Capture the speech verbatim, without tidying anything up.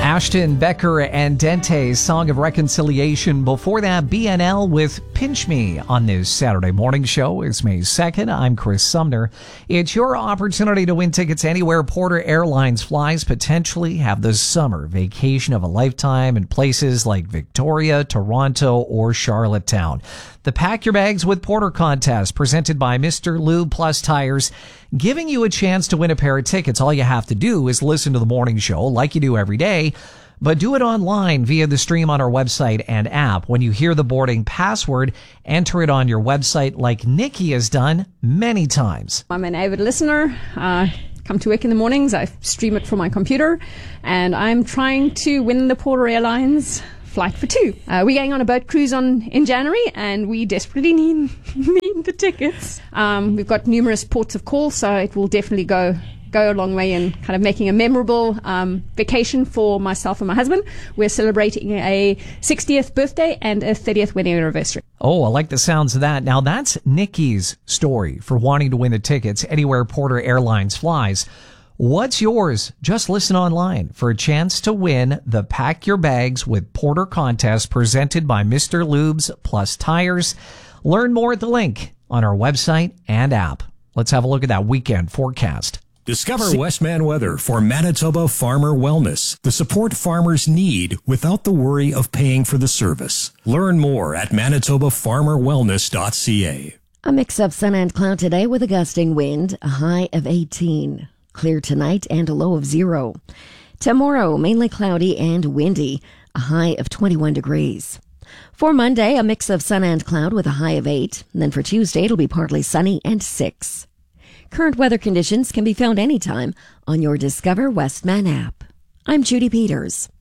Ashton, Becker, and Dente's Song of Reconciliation. Before that, B N L with Pinch Me on this Saturday morning show. It's May second. I'm Chris Sumner. It's your opportunity to win tickets anywhere Porter Airlines flies, potentially have the summer vacation of a lifetime in places like Victoria, Toronto, or Charlottetown. The Pack Your Bags with Porter contest presented by Mister Lube Plus Tires, giving you a chance to win a pair of tickets. All you have to do is listen to the morning show like you do every day, but do it online via the stream on our website and app. When you hear the boarding password, enter it on your website like Nikki has done many times. I'm an avid listener. Uh, come to work in the mornings. I stream it from my computer, and I'm trying to win the Porter Airlines flight for two. Uh, we're going on a boat cruise on in January, and we desperately need need the tickets. Um, we've got numerous ports of call, so it will definitely go go a long way in kind of making a memorable um, vacation for myself and my husband. We're celebrating a sixtieth birthday and a thirtieth wedding anniversary. Oh, I like the sounds of that. Now, that's Nikki's story for wanting to win the tickets anywhere Porter Airlines flies. What's yours? Just listen online for a chance to win the Pack Your Bags with Porter contest presented by Mister Lubes Plus Tires. Learn more at the link on our website and app. Let's have a look at that weekend forecast. Discover Westman Weather for Manitoba Farmer Wellness, the support farmers need without the worry of paying for the service. Learn more at manitoba farmer wellness dot c a. A mix of sun and cloud today with a gusting wind, a high of eighteen. Clear tonight and a low of zero. Tomorrow, mainly cloudy and windy, a high of twenty-one degrees. For Monday, a mix of sun and cloud with a high of eight. And then for Tuesday, it'll be partly sunny and six. Current weather conditions can be found anytime on your Discover Westman app. I'm Judy Peters.